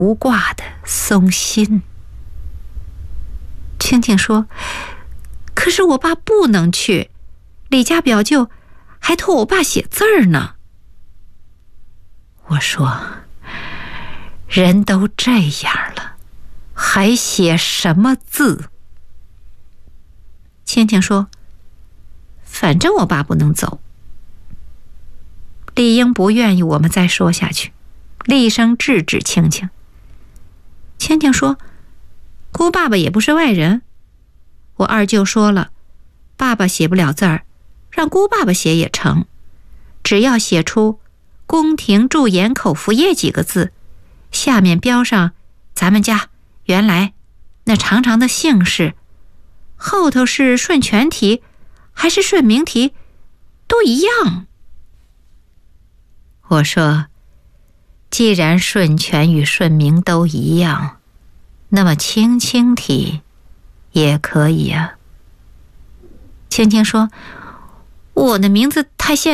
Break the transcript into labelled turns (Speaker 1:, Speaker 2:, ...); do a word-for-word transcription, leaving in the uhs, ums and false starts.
Speaker 1: 无挂的松心。青青说：“可是我爸不能去，李家表舅还托我爸写字儿呢。”我说：“人都这样了，还写什么字？”青青说：“反正我爸不能走。”丽英不愿意我们再说下去，厉声制止青青。青青说：“姑爸爸也不是外人，我二舅说了，爸爸写不了字儿，让姑爸爸写也成，只要写出宫廷驻盐口服液几个字，下面标上咱们家原来那长长的姓氏，后头是顺全题还是顺明题都一样。”我说：“既然顺全与顺明都一样，那么青青题也可以啊。”青青说：“我的名字太现